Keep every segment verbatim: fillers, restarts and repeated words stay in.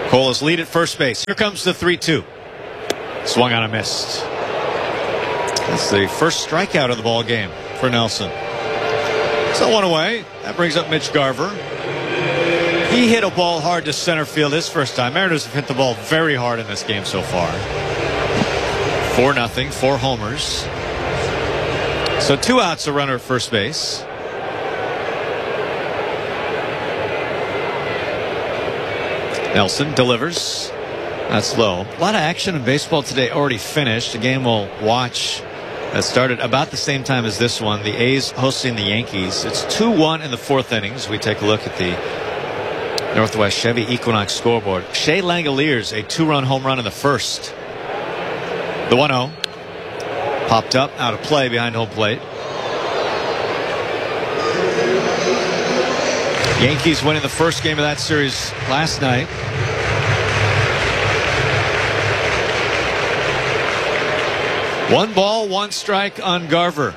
Colas lead at first base. Here comes the three two. Swung on a missed. That's the first strikeout of the ball game for Nelson. So one away. That brings up Mitch Garver. He hit a ball hard to center field his first time. Mariners have hit the ball very hard in this game so far. Four nothing, four homers. So two outs, a runner at first base. Nelson delivers. That's low. A lot of action in baseball today already finished. The game we'll watch that started about the same time as this one. The A's hosting the Yankees. It's two one in the fourth innings. We take a look at the Northwest Chevy Equinox scoreboard. Shea Langoliers, a two-run home run in the first. The one oh. Popped up, out of play behind home plate. Yankees winning the first game of that series last night. One ball, one strike on Garver.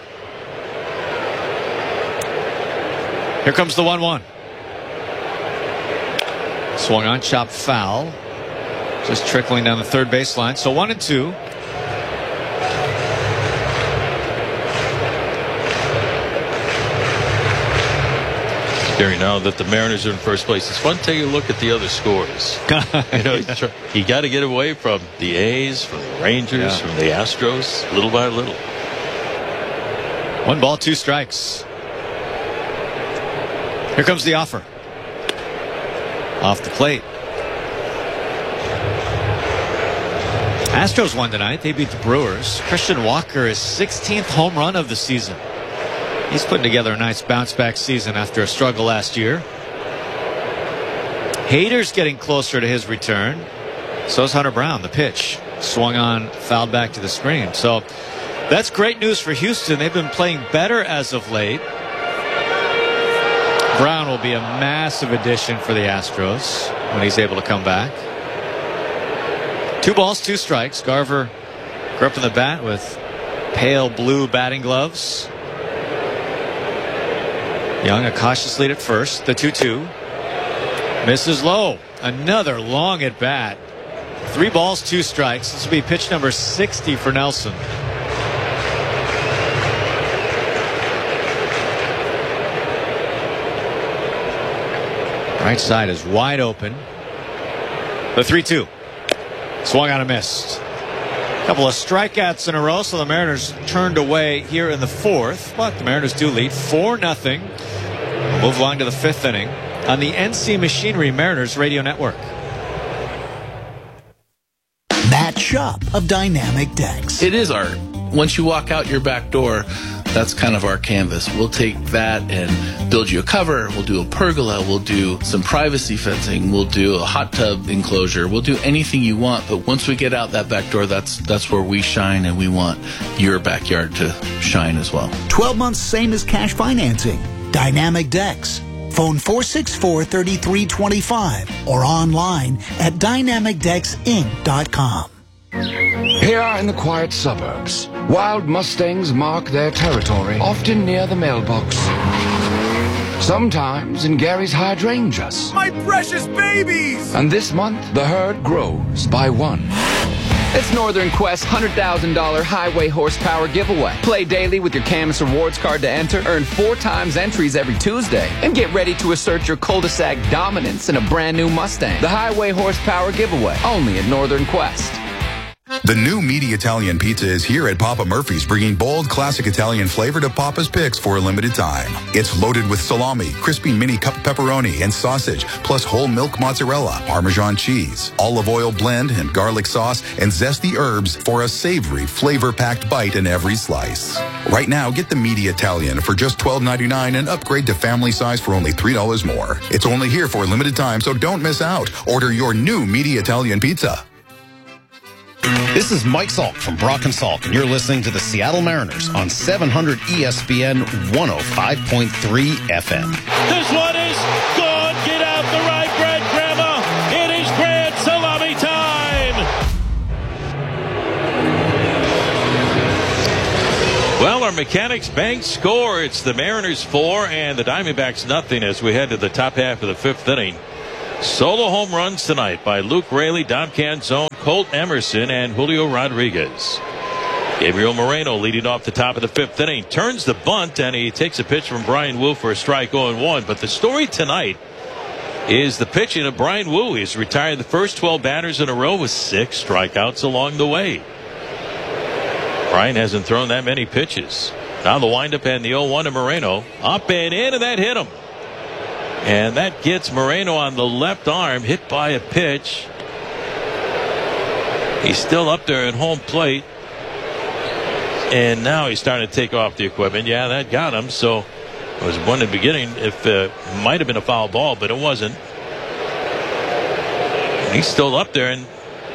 Here comes the one one. Swung on, chopped foul. Just trickling down the third baseline. So one and two. Gary, now that the Mariners are in first place, it's fun taking a look at the other scores. You know, you, you got to get away from the A's, from the Rangers, yeah. from the Astros, little by little. One ball, two strikes. Here comes the offer. Off the plate. Astros won tonight. They beat the Brewers. Christian Walker, his sixteenth home run of the season. He's putting together a nice bounce-back season after a struggle last year. Hader's getting closer to his return. So is Hunter Brown. The pitch swung on, fouled back to the screen. So that's great news for Houston. They've been playing better as of late. Brown will be a massive addition for the Astros when he's able to come back. Two balls, two strikes. Garver grew up in the bat with pale blue batting gloves. Young, a cautious lead at first. The two two. Misses low. Another long at bat. Three balls, two strikes. This will be pitch number sixty for Nelson. Right side is wide open. The three two. Swung on a missed. A couple of strikeouts in a row, so the Mariners turned away here in the fourth. But the Mariners do lead four nothing. Move along to the fifth inning on the N C Machinery Mariners Radio Network. That shop of dynamic decks. It is art. Once you walk out your back door, that's kind of our canvas. We'll take that and build you a cover. We'll do a pergola. We'll do some privacy fencing. We'll do a hot tub enclosure. We'll do anything you want. But once we get out that back door, that's that's where we shine, and we want your backyard to shine as well. twelve months, same as cash financing. Dynamic Decks. Phone four six four, three three two five or online at dynamic decks inc dot com. Here in the quiet suburbs, wild Mustangs mark their territory, often near the mailbox. Sometimes in Gary's hydrangeas. My precious babies! And this month, the herd grows by one. It's Northern Quest's one hundred thousand dollars highway horsepower giveaway. Play daily with your Camus Rewards card to enter, earn four times entries every Tuesday, and get ready to assert your cul-de-sac dominance in a brand new Mustang. The highway horsepower giveaway, only at Northern Quest. The new meaty Italian pizza is here at Papa Murphy's, bringing bold, classic Italian flavor to Papa's picks for a limited time. It's loaded with salami, crispy mini cup pepperoni, and sausage, plus whole milk mozzarella, Parmesan cheese, olive oil blend, and garlic sauce, and zesty herbs for a savory, flavor-packed bite in every slice. Right now, get the meaty Italian for just twelve ninety-nine and upgrade to family size for only three dollars more. It's only here for a limited time, so don't miss out. Order your new meaty Italian pizza. This is Mike Salk from Brock and Salk, and you're listening to the Seattle Mariners on seven hundred E S P N one oh five point three F M. This one is gone. Get out the right bread, Grandma. It is grand salami time. Well, our Mechanics Bank score. It's the Mariners four and the Diamondbacks nothing as we head to the top half of the fifth inning. Solo home runs tonight by Luke Raley, Dom Canzone, Colt Emerson, and Julio Rodriguez. Gabriel Moreno leading off the top of the fifth inning. Turns the bunt, and he takes a pitch from Brian Wu for a strike oh one. But the story tonight is the pitching of Brian Wu. He's retired the first twelve batters in a row with six strikeouts along the way. Brian hasn't thrown that many pitches. Now the windup and the oh one to Moreno. Up and in, and that hit him. And that gets Moreno on the left arm, hit by a pitch. He's still up there at home plate. And now he's starting to take off the equipment. Yeah, that got him. So it was one in the beginning. If uh, might have been a foul ball, but it wasn't. And he's still up there, and